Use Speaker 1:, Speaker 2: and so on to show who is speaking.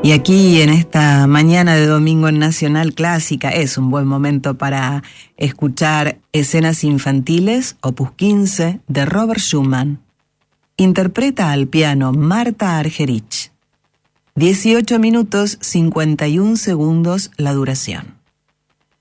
Speaker 1: Y aquí en esta mañana de domingo en Nacional Clásica es un buen momento para escuchar Escenas Infantiles, opus 15, de Robert Schumann. Interpreta al piano Marta Argerich. 18 minutos 51 segundos la duración.